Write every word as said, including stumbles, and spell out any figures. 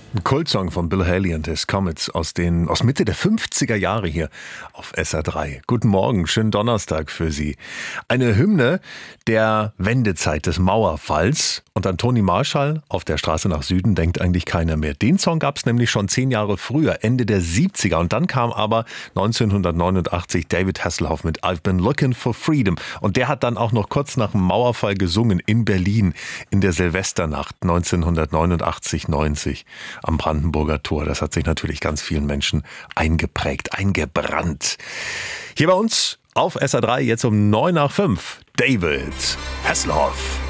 Ein Kultsong von Bill Haley and his Comets aus den aus Mitte der fünfziger Jahre hier auf S R drei. Guten Morgen, schönen Donnerstag für Sie. Eine Hymne der Wendezeit des Mauerfalls. Und an Toni Marshall auf der Straße nach Süden denkt eigentlich keiner mehr. Den Song gab es nämlich schon zehn Jahre früher, Ende der siebziger. Und dann kam aber neunzehnhundertneunundachtzig David Hasselhoff mit I've Been Looking for Freedom. Und der hat dann auch noch kurz nach dem Mauerfall gesungen in Berlin in der Silvesternacht neunzehnhundertneunundachtzig neunzig. Am Brandenburger Tor. Das hat sich natürlich ganz vielen Menschen eingeprägt, eingebrannt. Hier bei uns auf S R drei jetzt um neun nach fünf. David Hasselhoff.